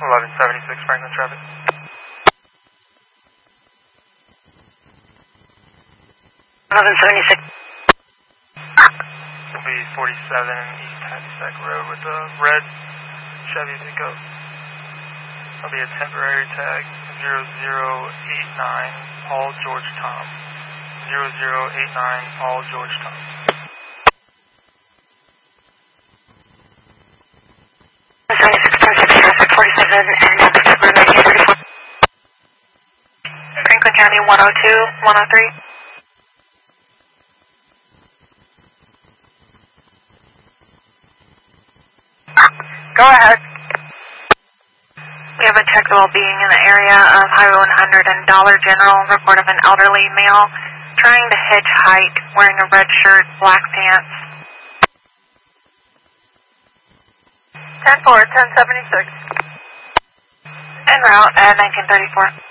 1176 Franklin traffic. Will be 47 East Hackensack Road with the red Chevy pickup. That'll be a temporary tag 0089 Paul George Tom. 0089 Paul George Tom. Franklin County 102, 103. Go ahead. We have a check well-being in the area of Highway 100 and Dollar General. Report of an elderly male trying to hitchhike, wearing a red shirt, black pants. 10-4, 1076. En route at 1934.